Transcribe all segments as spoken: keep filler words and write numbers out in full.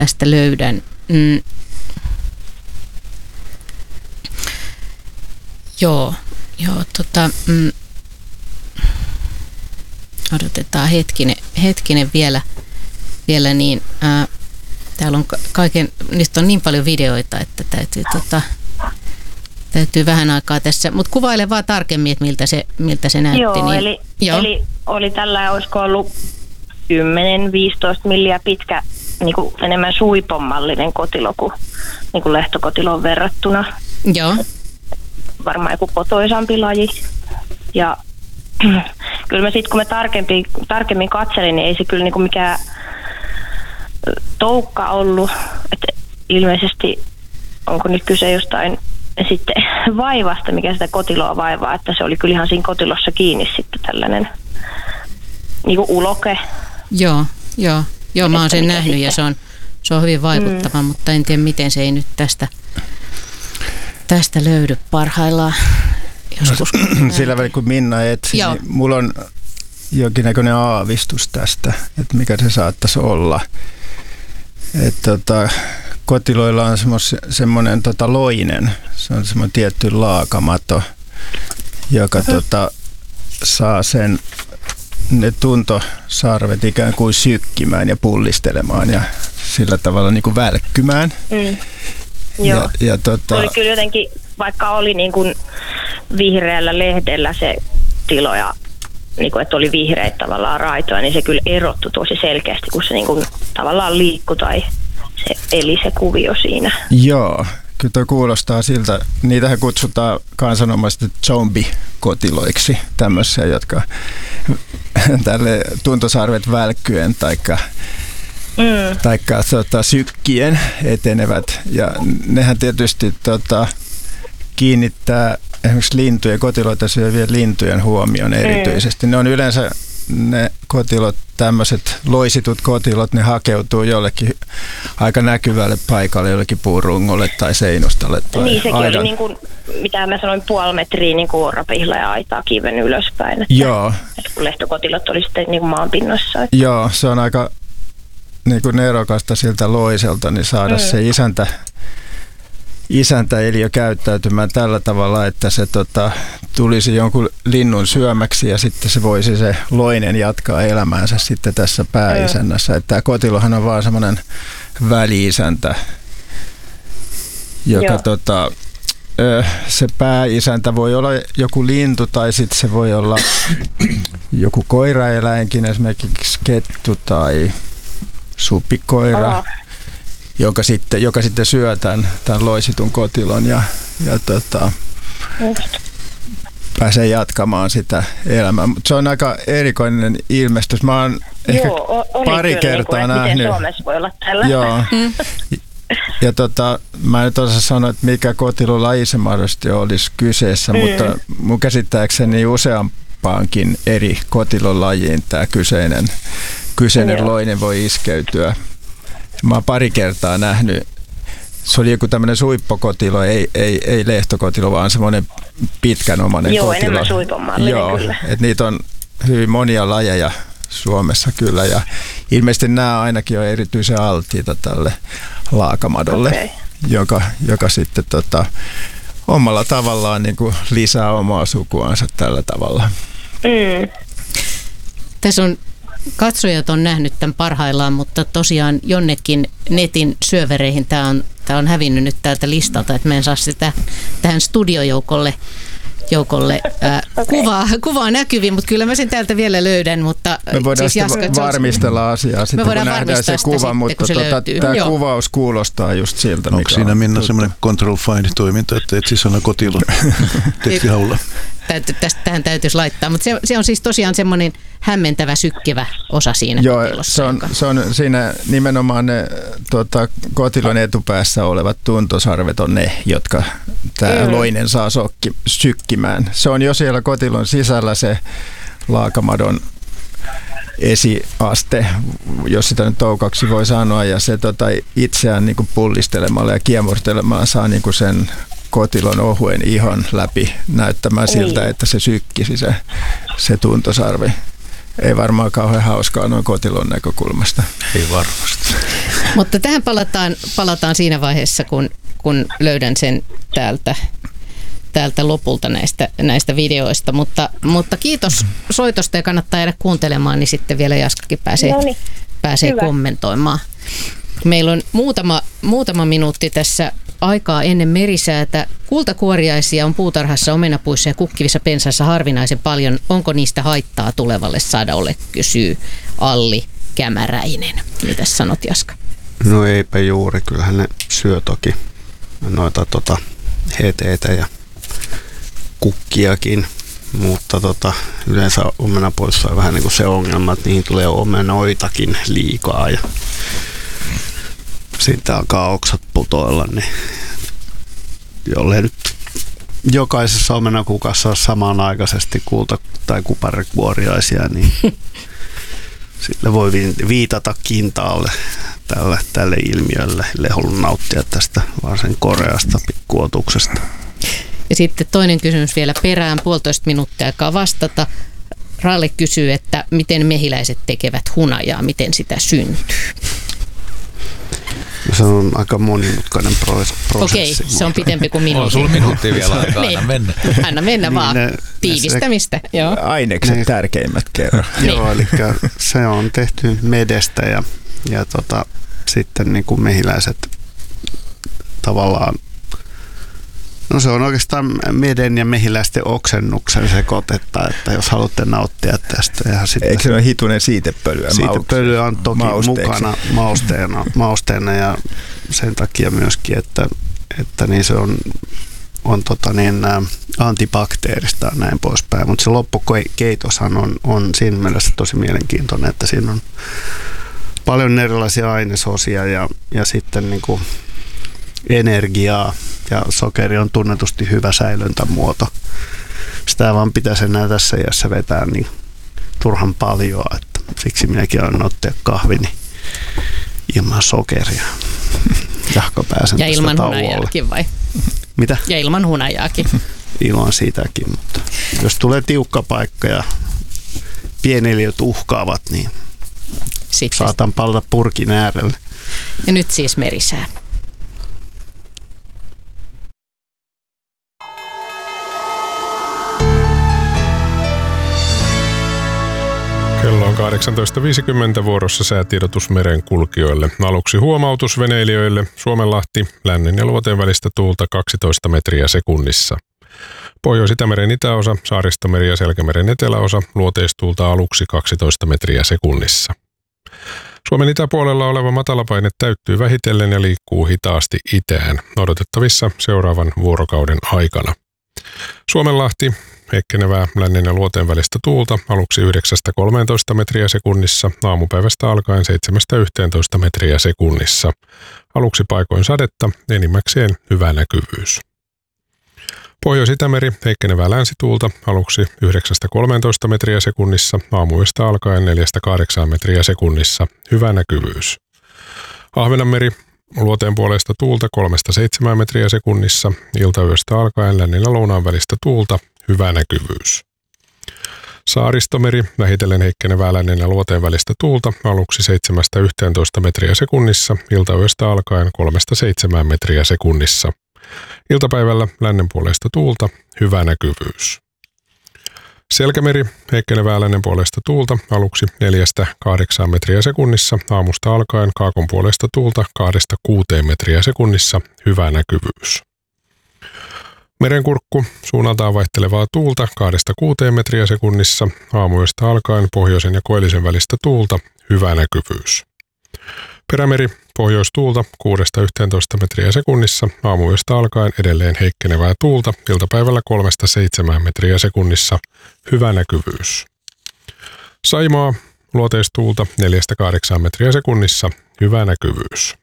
tästä löydän. Mm. Joo, joo, tota, mm. odotetaan hetkinen, hetkinen vielä, vielä niin, ää, täällä on kaiken, niistä on niin paljon videoita, että täytyy, tota, täytyy vähän aikaa tässä, mutta kuvaile vaan tarkemmin, että miltä se, miltä se näytti. Joo, niin, eli, joo. eli oli tällä, olisiko ollut kymmenen viisitoista milliä pitkä, niin kuin enemmän suipommallinen kotilo kuin, niin kuin lehtokotiloon verrattuna. Joo. Varmaan joku kotoisampi laji. Ja kyllä mä sitten, kun mä tarkemmin, tarkemmin katselin, niin ei se kyllä niin kuin mikään toukka ollut. Että ilmeisesti onko nyt kyse jostain sitten vaivasta, mikä sitä kotiloa vaivaa, että se oli kyllä ihan siinä kotilossa kiinni sitten tällainen niin kuin uloke. Joo, joo. Joo, mä oon sen nähnyt sitten. Ja se on, se on hyvin vaikuttava, mm. mutta en tiedä miten se ei nyt tästä, tästä löydy parhaillaan. Joskus, no, sillä välin kun Minna etsi, niin mulla on jonkinnäköinen aavistus tästä, että mikä se saattaisi olla. Että tota, kotiloilla on semmoinen tota, loinen, se on semmoinen tietty laakamato, joka uh-huh. tota, saa sen ne tuntosarvet ikään kuin sykkimään ja pullistelemaan ja sillä tavalla niin kuin välkkymään. Mm. Joo. Ja, ja tota, oli kyllä jotenkin, vaikka oli niin kuin vihreällä lehdellä se tilo ja niin kuin, että oli vihreitä tavallaan raitoja, niin se kyllä erottui tosi selkeästi, kun se niin kuin tavallaan liikkui tai se eli se kuvio siinä. Joo, kyllä tuo kuulostaa siltä. Niitähän kutsutaan kansanomaisesti zombikotiloiksi, tämmöisiä, jotka tälle tuntosarvet välkkyen taikka, mm. taikka tota, sykkien etenevät. Ja nehän tietysti tota, kiinnittää esimerkiksi lintujen, kotiloita syövien lintujen huomioon erityisesti. Mm. Ne on yleensä ne kotilot, tämmöiset loisitut kotilot, ne hakeutuu jollekin aika näkyvälle paikalle, jollekin puurungolle tai seinustalle. Tai niin, sekin aidan. Oli niin kuin, mitä mä sanoin, puoli metriä niin kuin orapihla ja aitaa kiven ylöspäin. Että, Joo. Että kun lehtokotilot oli sitten niin kuin maanpinnassa. Että. Joo, se on aika niin kuin nerokasta siltä loiselta, niin saada mm. se isäntä isäntäeliö käyttäytymään tällä tavalla, että se tota, tulisi jonkun linnun syömäksi ja sitten se voisi se loinen jatkaa elämäänsä sitten tässä pääisännässä. Että tämä kotilohan on vaan semmoinen väli-isäntä, joka tota, se pääisäntä voi olla joku lintu tai sitten se voi olla joku koiraeläinkin, esimerkiksi kettu tai supikoira. Oh. Joka sitten, joka sitten syö tämän, tämän loisitun kotilon ja, ja tota, pääsee jatkamaan sitä elämää. Mutta se on aika erikoinen ilmestys. Mä oon ehkä Joo, pari kertaa niin kuin, nähnyt. Miten Suomessa voi olla tällä? Joo. Ja tota, mä en nyt osaa sanoa, että mikä kotilolaji se mahdollisesti olisi kyseessä, mm. mutta mun käsittääkseni useampaankin eri kotilolajiin tämä kyseinen, kyseinen loinen voi iskeytyä. Mä oon pari kertaa nähnyt, se oli joku tämmöinen suippokotilo, ei, ei, ei lehtokotilo, vaan semmoinen pitkänomainen Joo, kotilo. Joo, enemmän suipomallinen Joo, kyllä. että niitä on hyvin monia lajeja Suomessa kyllä ja ilmeisesti nämä ainakin on erityisen alttiita tälle laakamadolle, okay. joka, joka sitten tota, omalla tavallaan niin kuin lisää omaa sukuansa tällä tavalla. Mm. Tässä on katsojat on nähnyt tämän parhaillaan, mutta tosiaan jonnekin netin syövereihin tämä on, tämä on hävinnyt nyt täältä listalta, että mä en saa sitä tähän studiojoukolle joukolle ää, okay. kuvaa, kuvaa näkyviin, mutta kyllä mä sen täältä vielä löydän. Mutta me voidaan siis sitten Jaska, varmistella asiaa sitten, kun nähdään se kuva, sitten, mutta se tota, tämä Joo. kuvaus kuulostaa just siltä. Onko siinä Minna semmoinen control find-toiminto, että etsi sana kotilo tekstihaulla? Tähän täytyisi laittaa, mutta se, se on siis tosiaan semmoinen hämmentävä, sykkivä osa siinä Joo, kotilossa. Se on, se on siinä nimenomaan ne tuota, kotilon etupäässä olevat tuntosarvet on ne, jotka tämä mm. loinen saa sokki, sykkimään. Se on jo siellä kotilon sisällä se laakamadon esiaste, jos sitä nyt toukaksi voi sanoa, ja se tota, itseään niin kuin pullistelemalla ja kiemurtelemalla saa niin kuin sen kotilon ohuen ihon läpi näyttämään siltä, että se sykkisi se, se tuntosarvi. Ei varmaan kauhean hauskaa noin kotilon näkökulmasta. Ei varmasti. Mutta tähän palataan, palataan siinä vaiheessa, kun, kun löydän sen täältä, täältä lopulta näistä, näistä videoista. Mutta, mutta kiitos soitosta ja kannattaa jäädä kuuntelemaan, niin sitten vielä Jaskakin pääsee, Noniin, pääsee kommentoimaan. Meillä on muutama, muutama minuutti tässä aikaa ennen merisäätä. Kultakuoriaisia on puutarhassa, omenapuissa ja kukkivissa pensaissa harvinaisen paljon. Onko niistä haittaa tulevalle sadolle, kysyy Alli Kämäräinen. Mitäs sanot, Jaska? No eipä juuri, kyllähän ne syö toki noita tota, heteitä ja kukkiakin, mutta tota, yleensä omenapuissa on vähän niin kuin se ongelma, että niihin tulee omenoitakin liikaa ja sitten alkaa oksat putoilla, niin jollei nyt jokaisessa omenakukassa ole samanaikaisesti kulta- tai kuparikuoriaisia, niin sille voi viitata kintaalle tälle, tälle ilmiölle. Ei halua nauttia tästä varsin koreasta pikkuotuksesta. Ja sitten toinen kysymys vielä perään, puolitoista minuuttia aikaa vastata. Ralle kysyy, että miten mehiläiset tekevät hunajaa, miten sitä syntyy? Se on aika monimutkainen prosessi. Okei, se on pitempi kuin minuutti. On sulla minuutti vielä aikaa, anna mennä. Anna mennä niin vaan, ne, tiivistämistä. Ne, joo. Ainekset ne, tärkeimmät kerran. Joo, eli se on tehty medestä ja, ja tota, sitten niin kuin mehiläiset tavallaan, no se on oikeastaan meden ja mehiläisten oksennuksen sekoitetta, että jos haluatte nauttia tästä. Ja sitten eikö se ole hitunen siitepölyä? Siitepölyä on toki mukana mausteena, mausteena ja sen takia myöskin, että, että niin se on, on tota niin, antibakteerista ja näin poispäin. Mutta se loppukeitoshan on, on siinä mielessä tosi mielenkiintoinen, että siinä on paljon erilaisia ainesosia ja, ja sitten niin kuin energiaa. Ja sokeri on tunnetusti hyvä säilöntämuoto. Sitä vaan pitäisi enää tässä iässä vetää niin turhan paljon, että siksi minäkin olen ottaa kahvini ilman sokeria. Jahka pääsen ja ilman tauolle. Hunajaakin vai? Mitä? Ja ilman hunajaakin. Ilman sitäkin, mutta jos tulee tiukka paikka ja pieneliöt uhkaavat, niin sitten saatan palata purkin äärelle. Ja nyt siis merisää. Kello on kahdeksantoista viisikymmentä, vuorossa säätiedotus merenkulkijoille. Aluksi huomautus veneilijöille. Suomenlahti, lännen ja luoteen välistä tuulta kaksitoista metriä sekunnissa. Pohjois-Itämeren itäosa, Saaristomeri ja Selkämeren eteläosa, luoteistuulta aluksi kaksitoista metriä sekunnissa. Suomen itäpuolella oleva matalapaine täyttyy vähitellen ja liikkuu hitaasti itään, odotettavissa seuraavan vuorokauden aikana. Suomenlahti, heikkenevää lännen ja luoteen välistä tuulta, aluksi yhdeksästä kolmeentoista metriä sekunnissa, aamupäivästä alkaen seitsemästä yhteentoista metriä sekunnissa. Aluksi paikoin sadetta, enimmäkseen hyvä näkyvyys. Pohjois-Itämeri, heikkenevää länsituulta, aluksi yhdeksästä kolmeentoista metriä sekunnissa, aamuyöstä alkaen neljästä kahdeksaan metriä sekunnissa, hyvä näkyvyys. Ahvenanmeri, luoteen puolesta tuulta kolmesta seitsemään metriä sekunnissa, iltayöstä alkaen lännen ja lounaan välistä tuulta, hyvä näkyvyys. Saaristomeri, vähitellen heikkenevää lännen ja luoteen välistä tuulta, aluksi seitsemästä yhteentoista metriä sekunnissa, iltayöstä alkaen kolmesta seitsemään metriä sekunnissa. Iltapäivällä lännen puolesta tuulta, hyvä näkyvyys. Selkämeri, heikkenevää lännen puolesta tuulta, aluksi neljästä kahdeksaan metriä sekunnissa, aamusta alkaen kaakon puolesta tuulta kahdesta kuuteen metriä sekunnissa, hyvä näkyvyys. Merenkurkku, suunnaltaan vaihtelevaa tuulta kahdesta kuuteen metriä sekunnissa, aamuyöstä alkaen pohjoisen ja koillisen välistä tuulta, hyvä näkyvyys. Perämeri, pohjoistuulta kuudesta yhteentoista metriä sekunnissa, aamuyöstä alkaen edelleen heikkenevää tuulta, iltapäivällä kolmesta seitsemään metriä sekunnissa, hyvä näkyvyys. Saimaa, luoteistuulta neljästä kahdeksaan metriä sekunnissa, hyvä näkyvyys.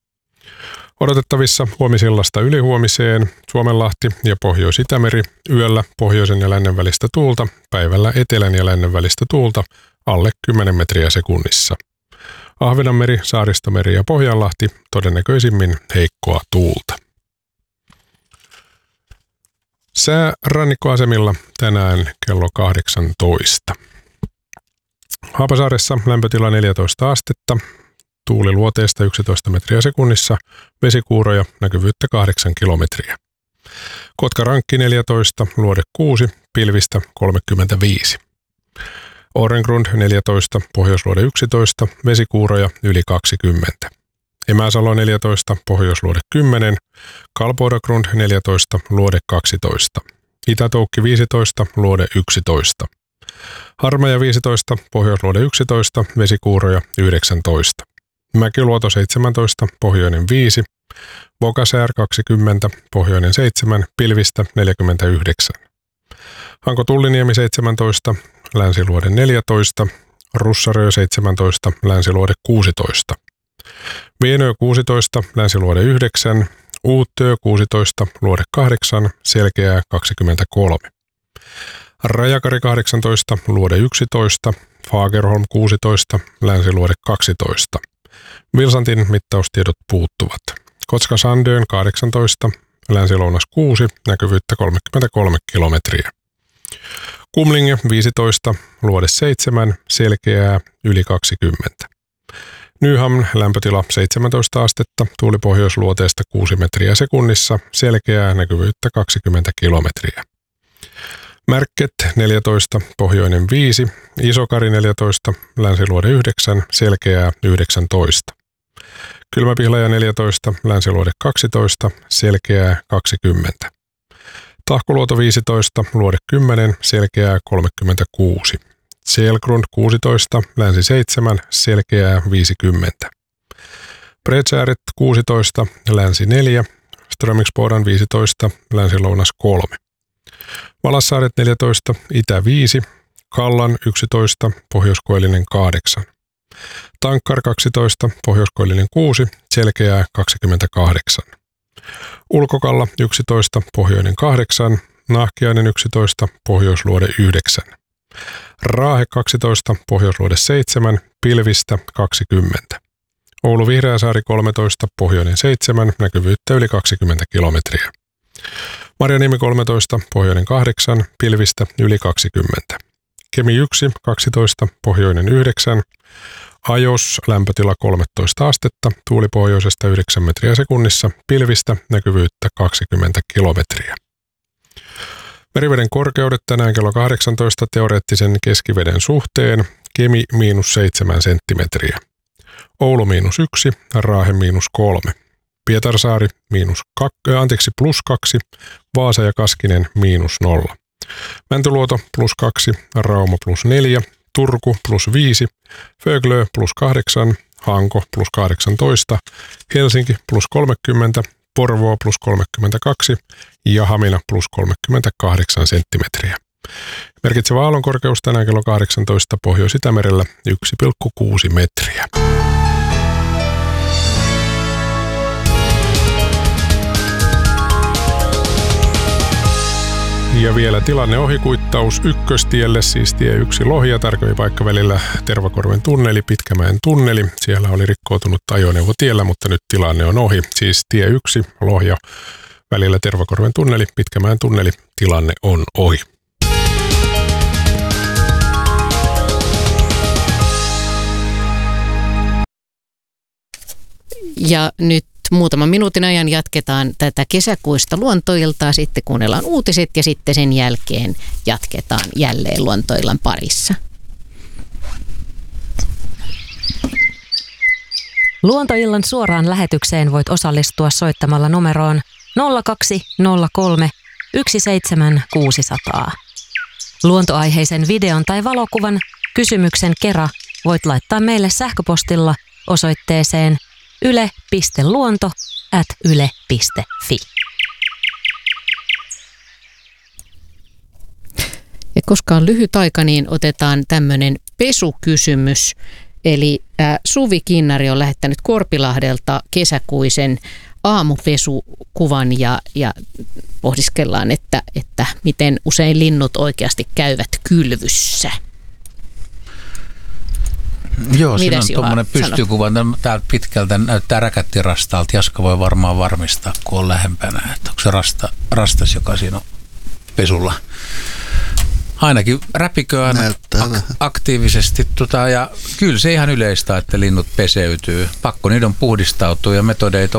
Odotettavissa huomisillasta ylihuomiseen Suomenlahti ja Pohjois-Itämeri, yöllä pohjoisen ja lännen välistä tuulta, päivällä etelän ja lännen välistä tuulta, alle kymmenen metriä sekunnissa. Ahvenanmeri, Saaristomeri ja Pohjanlahti, todennäköisimmin heikkoa tuulta. Sää rannikkoasemilla tänään kello kahdeksantoista. Haapasaaressa lämpötila neljätoista astetta, tuuli luoteesta yksitoista metriä sekunnissa, vesikuuroja, näkyvyyttä kahdeksan kilometriä. Kotkarankki neljätoista, luode kuusi, pilvistä kolmekymmentäviisi. Orengrund neljätoista, pohjoisluode yksitoista, vesikuuroja yli kaksikymmentä. Emäsalo neljätoista, pohjoisluode kymmenen, Kalpoidagrund neljätoista, luode kaksitoista. Itätoukki viisitoista, luode yksitoista. Harmaja viisitoista, pohjoisluode yksitoista, vesikuuroja yhdeksäntoista. Mäkiluoto seitsemäntoista, pohjoinen viisi. Bogasär kaksikymmentä, pohjoinen seitsemän, pilvistä neljäkymmentäyhdeksän. Hanko Tulliniemi seitsemäntoista, länsiluode neljätoista. Russarö seitsemäntoista, länsiluode kuusitoista. Vienö kuusitoista, länsiluode yhdeksän. Uuttöö kuusitoista, luode kahdeksan, selkeää kaksikymmentäkolme. Rajakari kahdeksantoista, luode yksitoista. Fagerholm kuusitoista, länsiluode kaksitoista. Vilsantin mittaustiedot puuttuvat. Kotska Sandön kahdeksantoista, länsilounas kuusi, näkyvyyttä kolmekymmentäkolme kilometriä. Kumlinge viisitoista, luode seitsemän, selkeää yli kaksikymmentä. Nyhamn lämpötila seitsemäntoista astetta, tuuli pohjoisluoteesta kuusi metriä sekunnissa, selkeää näkyvyyttä kaksikymmentä kilometriä. Märket neljätoista, pohjoinen viisi, Isokari neljätoista, länsiluode yhdeksän, selkeää yhdeksäntoista. Kylmäpihlaja neljätoista, länsiluode kaksitoista, selkeää kaksikymmentä. Tahkoluoto viisitoista, luode kymmenen, selkeää kolmekymmentäkuusi. Selgrund kuusitoista, länsi seitsemän, selkeää viisikymmentä. Bredsääret kuusitoista, länsi neljä, Strömingsbodan viisitoista, länsilounas kolme. Valassaaret neljätoista, itä viisi, Kallan yksitoista, pohjoiskoillinen kahdeksan. Tankkar kaksitoista, pohjoiskoillinen kuusi, selkeää kaksikymmentäkahdeksan. Ulkokalla yksitoista, pohjoinen kahdeksan, Nahkiainen yksitoista, pohjoisluode yhdeksän. Raahe kaksitoista, pohjoisluode seitsemän, pilvistä kaksikymmentä. Oulu Vihreäsaari kolmetoista, pohjoinen seitsemän, näkyvyyttä yli kaksikymmentä kilometriä. Marjaniemi kolmetoista, pohjoinen kahdeksan, pilvistä yli kaksikymmentä. Kemi yksi, kaksitoista, pohjoinen yhdeksän. Ajos, lämpötila kolmetoista astetta, tuuli pohjoisesta yhdeksän metriä sekunnissa, pilvistä näkyvyyttä kaksikymmentä kilometriä. Meriveden korkeudet tänään kello kahdeksantoista teoreettisen keskiveden suhteen, Kemi miinus seitsemän senttimetriä. Oulu miinus yksi, Raahe miinus kolme. Pietarsaari miinus kak, anteeksi, plus kaksi, Vaasa ja Kaskinen miinus nolla. Mäntyluoto plus kaksi, Rauma plus neljä, Turku plus viisi, Föglö plus kahdeksan, Hanko plus kahdeksantoista, Helsinki plus kolmekymmentä, Porvoo plus kolmekymmentäkaksi ja Hamina plus kolmekymmentäkahdeksan senttimetriä. Merkitsevä aallonkorkeus tänään kello kahdeksantoista Pohjois-Itämerellä yksi pilkku kuusi metriä. Ja vielä tilanne ohikuittaus ykköstielle, siis tie yksi Lohja, tarkemmin paikka välillä Tervakorven tunneli, Pitkämäen tunneli. Siellä oli rikkoutunut ajoneuvo tiellä, mutta nyt tilanne on ohi. Siis tie yksi Lohja, välillä Tervakorven tunneli, Pitkämäen tunneli, tilanne on ohi. Ja nyt muutaman minuutin ajan jatketaan tätä kesäkuista luontoiltaa, sitten kuunnellaan uutiset ja sitten sen jälkeen jatketaan jälleen luontoillan parissa. Luontoillan suoraan lähetykseen voit osallistua soittamalla numeroon nolla kaksi nolla kolme yksi seitsemän kuusi nolla nolla. Luontoaiheisen videon tai valokuvan kysymyksen kera voit laittaa meille sähköpostilla osoitteeseen yle piste luonto ät yle piste fi. Ja koska on lyhyt aika, niin otetaan tämmöinen pesukysymys. Eli äh, Suvi Kinnari on lähettänyt Korpilahdelta kesäkuisen aamupesukuvan ja, ja pohdiskellaan, että, että miten usein linnut oikeasti käyvät kylvyssä. Joo, siinä Mitäs on tuommoinen pystykuva. Täältä pitkältä näyttää räkättirastaalta. Jaska voi varmaan varmistaa, kun on lähempänä, että onko se rasta, rastas, joka siinä on pesulla Ainakin räpiköön ak- aktiivisesti. Tota, ja kyllä se ihan yleistä, että linnut peseytyy. Pakko niiden puhdistautua ja metodeita